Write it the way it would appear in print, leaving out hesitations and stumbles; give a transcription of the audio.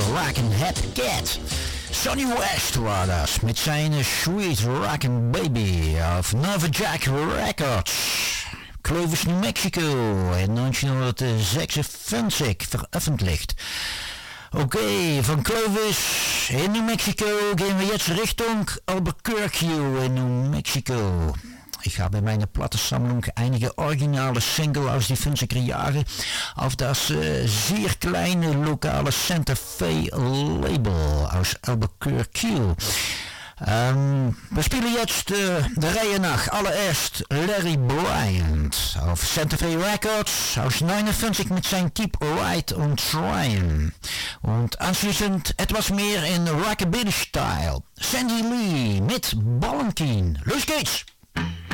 Rockin' Happy Cat. Sonny West war das mit seiner Sweet Rockin' Baby auf Nova Jack Records. Clovis, New Mexico in 1956 veröffentlicht. Okay, von Clovis in New Mexico gehen wir jetzt Richtung Albuquerque in New Mexico. Ich habe in meiner Plattensammlung einige originale Single aus die 50er Jahre auf das sehr kleine lokale Santa Fe Label aus Albuquerque. Wir spielen jetzt der Reihe nach. Allererst Larry Bryant auf Santa Fe Records aus 59 mit seinem Keep Right on Trying. Und anschließend etwas mehr in Rockabilly Style. Sandy Lee mit Ballantine. Los geht's!